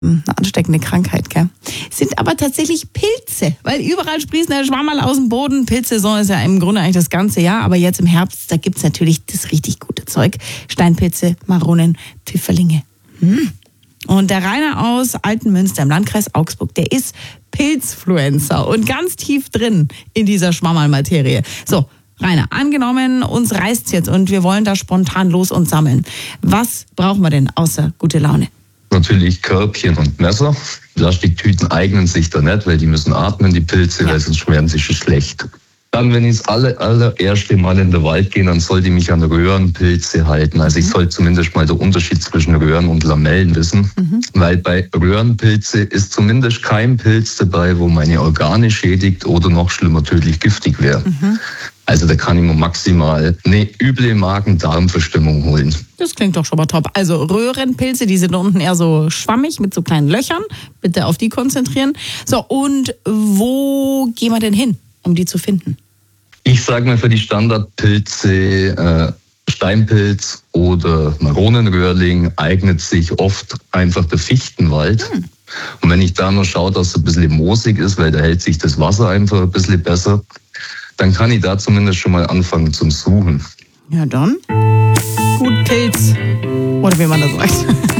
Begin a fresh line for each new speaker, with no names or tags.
Eine ansteckende Krankheit, gell? Sind aber tatsächlich Pilze, weil überall sprießen der Schwammerl aus dem Boden. Pilzsaison ist ja im Grunde eigentlich das ganze Jahr, aber jetzt im Herbst, da gibt's natürlich das richtig gute Zeug. Steinpilze, Maronen, Pfifferlinge. Und der Rainer aus Altenmünster im Landkreis Augsburg, der ist Pilzfluencer und ganz tief drin in dieser Schwammerl-Materie. So, Rainer, angenommen, uns reißt's jetzt und wir wollen da spontan los und sammeln. Was brauchen wir denn außer gute Laune?
Natürlich Körbchen und Messer. Plastiktüten eignen sich da nicht, weil die müssen atmen, die Pilze, weil sonst werden sie schon schlecht. Dann, wenn ich das allererste Mal in den Wald gehe, dann sollte ich mich an Röhrenpilze halten. Also ich sollte zumindest mal den Unterschied zwischen Röhren und Lamellen wissen. Weil bei Röhrenpilze ist zumindest kein Pilz dabei, wo meine Organe schädigt oder noch schlimmer tödlich giftig wäre. Also da kann ich mir maximal eine üble Magen-Darm-Verstimmung holen.
Das klingt doch schon mal top. Also Röhrenpilze, die sind unten eher so schwammig mit so kleinen Löchern. Bitte auf die konzentrieren. So, und wo gehen wir denn hin, um die zu finden?
Ich sage mal für die Standardpilze, Steinpilz oder Maronenröhrling eignet sich oft einfach der Fichtenwald. Und wenn ich da nur schaue, dass es ein bisschen moosig ist, weil da hält sich das Wasser einfach ein bisschen besser, dann kann ich da zumindest schon mal anfangen zum Suchen.
Ja dann, gut Pilz. Oder wie man das sagt.